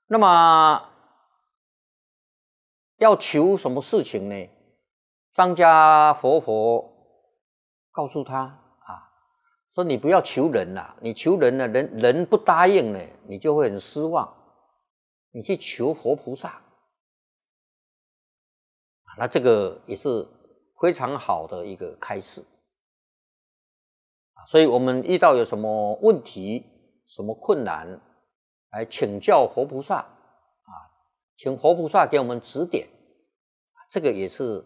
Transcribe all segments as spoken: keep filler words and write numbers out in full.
那么要求什么事情呢？张家佛佛告诉他啊，说你不要求人啦、啊，你求人呢，人人不答应呢，你就会很失望。你去求佛菩萨，那这个也是非常好的一个开示。所以我们遇到有什么问题、什么困难，来请教佛菩萨啊，请佛菩萨给我们指点，这个也是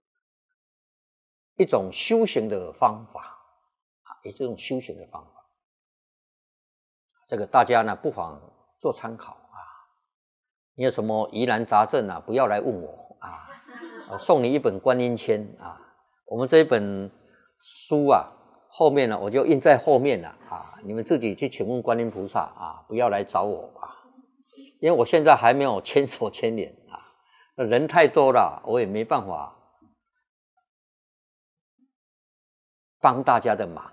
一种修行的方法啊，也是一种修行的方法。这个大家呢不妨做参考啊。你有什么疑难杂症啊，不要来问我啊，我送你一本观音签啊。我们这一本书啊。后面呢，我就印在后面了啊！你们自己去请问观音菩萨啊，不要来找我啊，因为我现在还没有千手千眼啊，人太多了，我也没办法帮大家的忙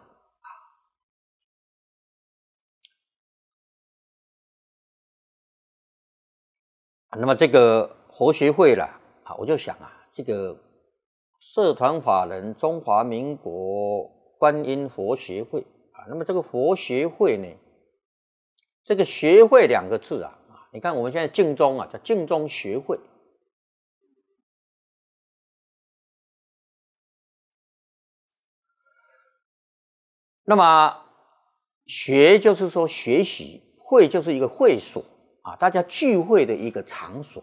啊。那么这个佛学会啦啊，我就想啊，这个社团法人中华民国观音佛学会啊，那么这个佛学会呢，这个学会两个字啊，你看我们现在净宗啊，叫净宗学会。那么学就是说学习，会就是一个会所啊，大家聚会的一个场所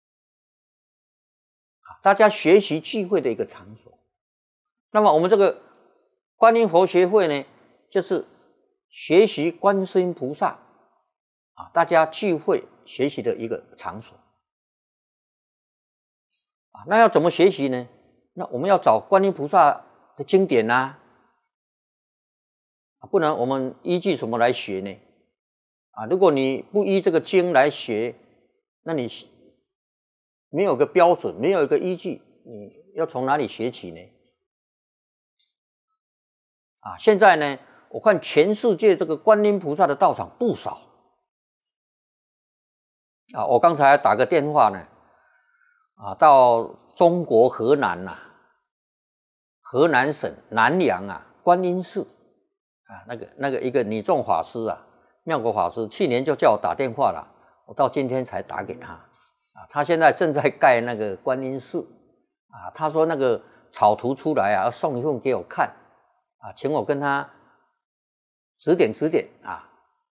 啊，大家学习聚会的一个场所。那么我们这个观音佛学会呢，就是学习观世音菩萨啊，大家聚会学习的一个场所啊。那要怎么学习呢？那我们要找观音菩萨的经典啊，不然我们依据什么来学呢？啊，如果你不依这个经来学，那你没有个标准，没有一个依据，你要从哪里学起呢？啊，现在呢，我看全世界这个观音菩萨的道场不少啊。我刚才打个电话呢，啊，到中国河南呐、啊，河南省南阳啊，观音寺啊，那个那个一个女众法师啊，妙国法师，去年就叫我打电话了，我到今天才打给他啊。他现在正在盖那个观音寺啊，他说那个草图出来啊，要送一份给我看。啊，请我跟他指点指点啊！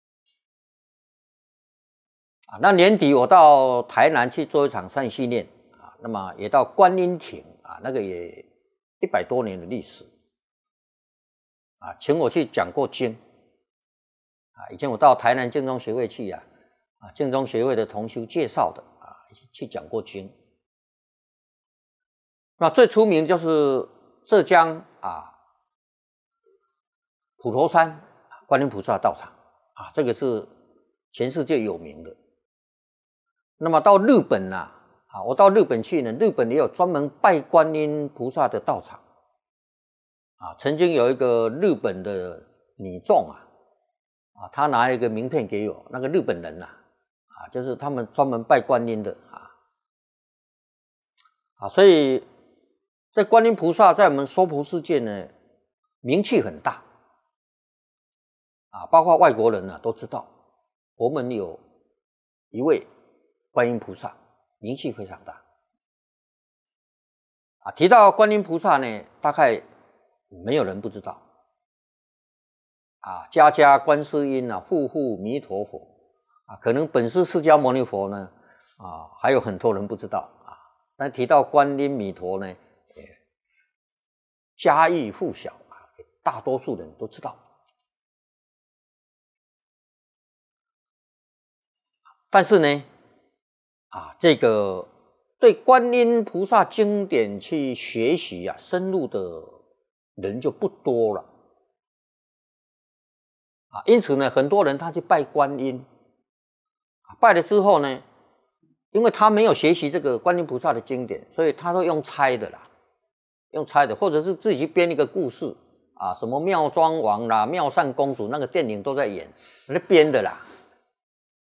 啊，那年底我到台南去做一场善训练啊，那么也到观音亭啊，那个也一百多年的历史啊，请我去讲过经啊。以前我到台南净宗学会去啊，啊，净宗学会的同修介绍的啊，去讲过经。那最出名就是浙江啊。普陀山观音菩萨道场啊，这个是全世界有名的。那么到日本呐、啊，啊，我到日本去呢，日本也有专门拜观音菩萨的道场啊。曾经有一个日本的女众啊，啊，她拿了一个名片给我，那个日本人呐、啊，啊，就是他们专门拜观音的啊，啊，所以在观音菩萨在我们娑婆世界呢，名气很大。啊，包括外国人呢、啊、都知道，我们有一位观音菩萨，名气非常大。啊，提到观音菩萨呢，大概没有人不知道。啊，家家观世音啊，户户弥陀佛啊，可能本师释迦牟尼佛呢，啊，还有很多人不知道啊。但提到观音弥陀呢，家喻户晓啊，大多数人都知道。但是呢，啊，这个对观音菩萨经典去学习啊，深入的人就不多了，啊，因此呢，很多人他去拜观音，拜了之后呢，因为他没有学习这个观音菩萨的经典，所以他都用猜的啦，用猜的，或者是自己去编一个故事啊，什么妙庄王啦、妙善公主那个电影都在演，那编的啦。